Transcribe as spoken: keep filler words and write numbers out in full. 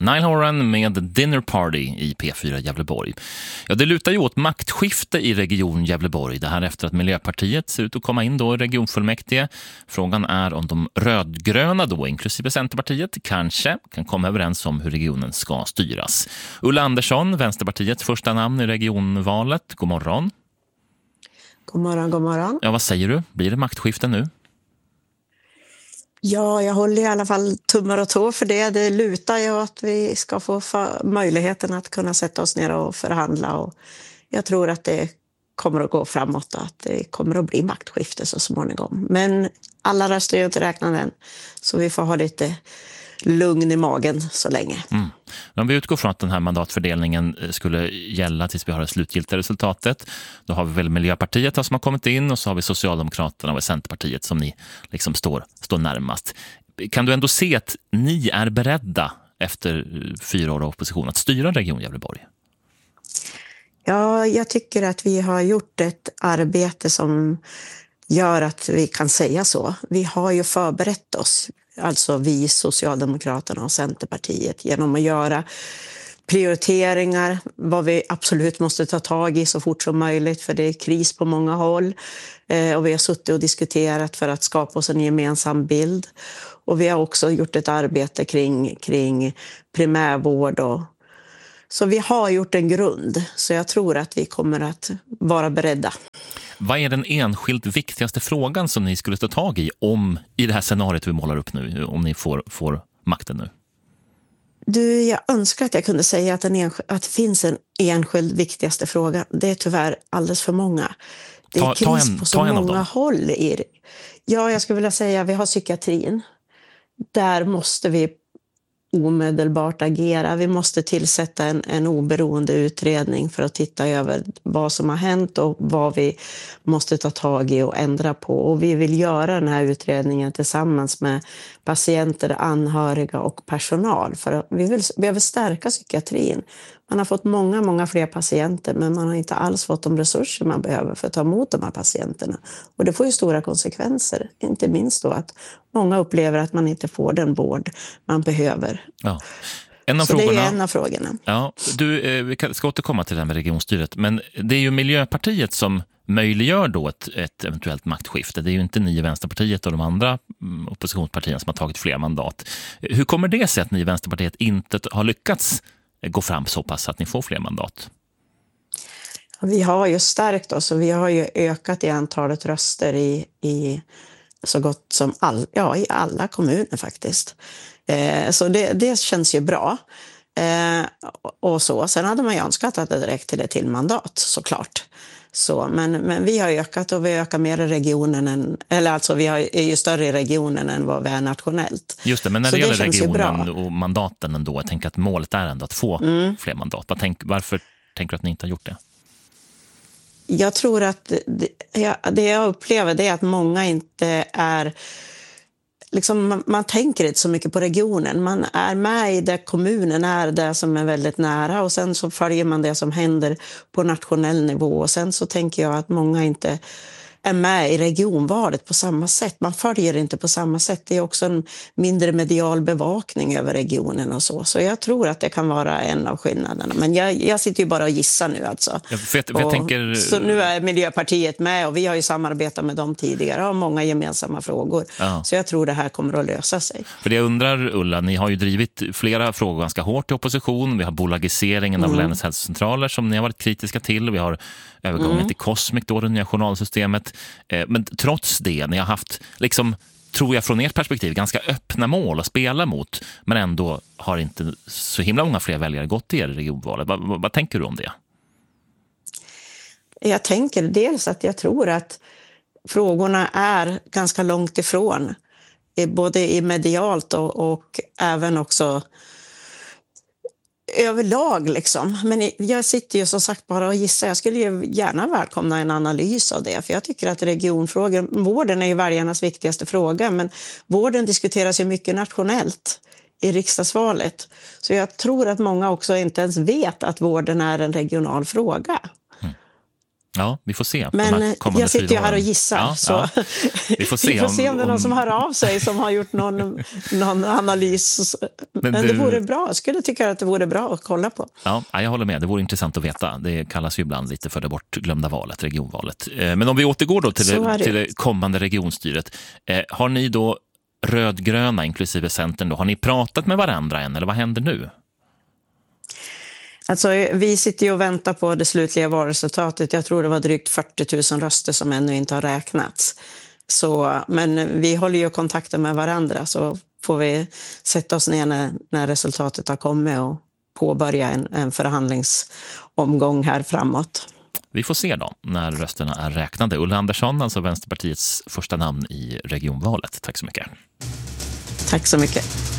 Niall Horan med Dinner Party i P fyra Gävleborg. Ja, det lutar ju åt maktskifte i region Gävleborg. Det här efter att Miljöpartiet ser ut att komma in då i regionfullmäktige. Frågan är om de rödgröna då, inklusive Centerpartiet, kanske kan komma överens om hur regionen ska styras. Ulla Andersson, Vänsterpartiets första namn i regionvalet. God morgon. God morgon, god morgon. Ja, vad säger du? Blir det maktskifte nu? Ja, jag håller i alla fall tummar och tår för det. Det lutar ju att vi ska få möjligheten att kunna sätta oss ner och förhandla. Och jag tror att det kommer att gå framåt och att det kommer att bli maktskifte så småningom. Men alla röster är ju inte räknade än, så vi får ha lite lugn i magen så länge. Mm. Om vi utgår från att den här mandatfördelningen skulle gälla tills vi har det slutgiltiga resultatet, då har vi väl Miljöpartiet som har kommit in och så har vi Socialdemokraterna och Centerpartiet som ni liksom står, står närmast. Kan du ändå se att ni är beredda efter fyra år av opposition att styra Region Gävleborg? Ja, jag tycker att vi har gjort ett arbete som gör att vi kan säga så. Vi har ju förberett oss, alltså vi Socialdemokraterna och Centerpartiet, genom att göra prioriteringar, vad vi absolut måste ta tag i så fort som möjligt, för det är kris på många håll. Eh, och vi har suttit och diskuterat för att skapa oss en gemensam bild. Och vi har också gjort ett arbete kring, kring primärvård. Och, så vi har gjort en grund, så jag tror att vi kommer att vara beredda. Vad är den enskilt viktigaste frågan som ni skulle ta tag i om i det här scenariot vi målar upp nu, om ni får, får makten nu? Du, jag önskar att jag kunde säga att, en enskild, att det finns en enskild viktigaste fråga. Det är tyvärr alldeles för många. Det är ta, kris ta en, på så ta en många håll. I det. Ja, jag skulle vilja säga att vi har psykiatrin. Där måste vi omedelbart agera. Vi måste tillsätta en, en oberoende utredning för att titta över vad som har hänt och vad vi måste ta tag i och ändra på. Och vi vill göra den här utredningen tillsammans med patienter, anhöriga och personal. För att vi vill, behöver stärka psykiatrin. Man har fått många, många fler patienter, men man har inte alls fått de resurser man behöver för att ta emot de här patienterna. Och det får ju stora konsekvenser, inte minst då att många upplever att man inte får den vård man behöver. Ja. En av Så frågorna, det är en av frågorna. Ja, du, eh, vi ska återkomma till det här med regionstyret, men det är ju Miljöpartiet som möjliggör då ett, ett eventuellt maktskifte. Det är ju inte ni i Vänsterpartiet och de andra oppositionspartierna som har tagit fler mandat. Hur kommer det sig att ni i Vänsterpartiet inte har lyckats gå fram så pass att ni får fler mandat? Vi har ju stärkt oss och vi har ju ökat i antalet röster i, i så gott som all, ja, i alla kommuner faktiskt. Eh, så det, det känns ju bra. Eh, och så. Sen hade man ju önskat att det direkt till ett till mandat, såklart. Så, men, men vi har ökat och vi ökar mer i regionen än, eller alltså vi har, är ju större i regionen än vad vi är nationellt. Just det, men när så det gäller det regionen och mandaten ändå, jag tänker att målet är ändå att få mm. fler mandat. Vad tänk, varför tänker du att ni inte har gjort det? Jag tror att det, ja, det jag upplever det är att många inte är... Liksom, man, man tänker inte så mycket på regionen. Man är med i det kommunen är det som är väldigt nära och sen så följer man det som händer på nationell nivå. Och sen så tänker jag att många inte är med i regionvalet på samma sätt. Man följer inte på samma sätt. Det är också en mindre medial bevakning över regionen och så. Så jag tror att det kan vara en av skillnaderna. Men jag, jag sitter ju bara och gissar nu alltså. Jag, för jag, för jag och, tänker... Så nu är Miljöpartiet med och vi har ju samarbetat med dem tidigare och har många gemensamma frågor. Ja. Så jag tror det här kommer att lösa sig. För det jag undrar, Ulla, ni har ju drivit flera frågor ganska hårt i opposition. Vi har bolagiseringen mm. av länets hälsocentraler som ni har varit kritiska till. Vi har övergången mm. till Cosmic, då, det nya journalsystemet. Men trots det, ni har haft, liksom, tror jag från ert perspektiv, ganska öppna mål att spela mot. Men ändå har inte så himla många fler väljare gått i er regionvalet. Vad, vad, vad tänker du om det? Jag tänker dels att jag tror att frågorna är ganska långt ifrån. Både i medialt och, och även också överlag liksom. Men jag sitter ju som sagt bara och gissar. Jag skulle ju gärna välkomna en analys av det. För jag tycker att regionfrågor, vården är ju väljarnas viktigaste fråga. Men vården diskuteras ju mycket nationellt i riksdagsvalet. Så jag tror att många också inte ens vet att vården är en regional fråga. Ja, vi får se. Men jag sitter ju här och gissar. Ja, så. Ja. Vi får se, vi får se om, om det är någon som hör av sig som har gjort någon, någon analys. Men, Men det vore bra. Jag skulle tycka att det vore bra att kolla på. Ja, jag håller med. Det vore intressant att veta. Det kallas ju ibland lite för det bortglömda valet, regionvalet. Men om vi återgår då till, det, det. till det kommande regionstyret. Har ni då rödgröna, inklusive Centern, då, har ni pratat med varandra än, eller vad händer nu? Alltså, vi sitter ju och väntar på det slutliga valresultatet. Jag tror det var drygt fyrtio tusen röster som ännu inte har räknats. Så, men vi håller ju kontakter med varandra, så får vi sätta oss ner när, när resultatet har kommit och påbörja en, en förhandlingsomgång här framåt. Vi får se då när rösterna är räknade. Ulla Andersson, alltså Vänsterpartiets första namn i regionvalet. Tack så mycket. Tack så mycket.